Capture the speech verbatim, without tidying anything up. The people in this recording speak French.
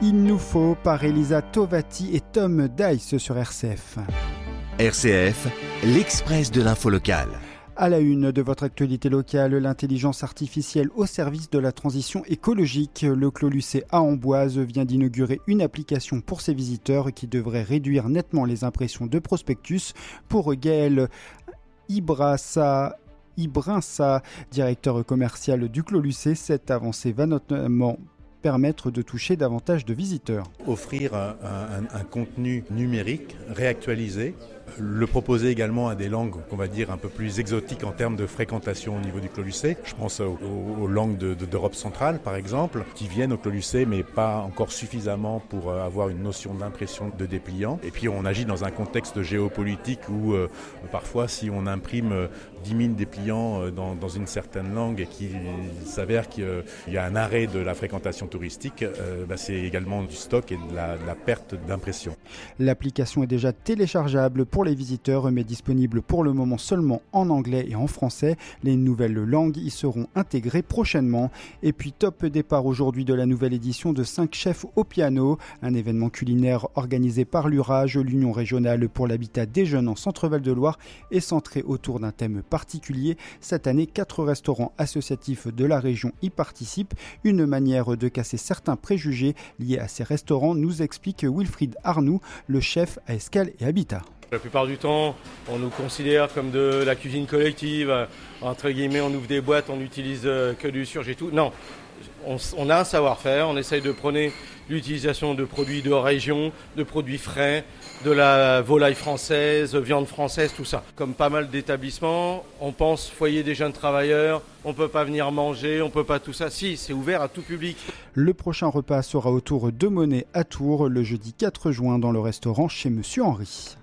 Il nous faut par Elisa Tovati et Tom Dice sur R C F. R C F, l'Express de l'info locale. À la une de votre actualité locale, l'intelligence artificielle au service de la transition écologique. Le Clos Lucé à Amboise vient d'inaugurer une application pour ses visiteurs qui devrait réduire nettement les impressions de prospectus. Pour Gaël Ibrassa, Ibrinsa, directeur commercial du Clos Lucé, cette avancée va notamment permettre de toucher davantage de visiteurs. Offrir un, un, un contenu numérique réactualisé, le proposer également à des langues qu'on va dire un peu plus exotiques en termes de fréquentation au niveau du Clos Lucé. Je pense aux, aux langues de, de, d'Europe centrale par exemple, qui viennent au Clos Lucé mais pas encore suffisamment pour avoir une notion d'impression de dépliant. Et puis on agit dans un contexte géopolitique où euh, parfois si on imprime euh, dix mille dépliants euh, dans, dans une certaine langue et qu'il s'avère qu'il euh, y a un arrêt de la fréquentation touristique, euh, bah, c'est également du stock et de la, de la perte d'impression. L'application est déjà téléchargeable pour les visiteurs, mais disponible pour le moment seulement en anglais et en français. Les nouvelles langues y seront intégrées prochainement. Et puis top départ aujourd'hui de la nouvelle édition de cinq chefs au piano, un événement culinaire organisé par l'Urage, l'Union régionale pour l'habitat des jeunes en Centre-Val de Loire, est centré autour d'un thème particulier. Cette année, quatre restaurants associatifs de la région y participent, une manière de casser certains préjugés liés à ces restaurants, nous explique Wilfried Arnoux, le chef à Escale et Habitat. La plupart du temps, on nous considère comme de la cuisine collective. Entre guillemets, on ouvre des boîtes, on n'utilise que du surgelé et tout. Non, on, on a un savoir-faire, on essaye de prôner l'utilisation de produits de région, de produits frais, de la volaille française, viande française, tout ça. Comme pas mal d'établissements, on pense foyer des jeunes travailleurs, on ne peut pas venir manger, on ne peut pas tout ça. Si, c'est ouvert à tout public. Le prochain repas sera autour de Monet à Tours, le jeudi quatre juin dans le restaurant chez Monsieur Henri.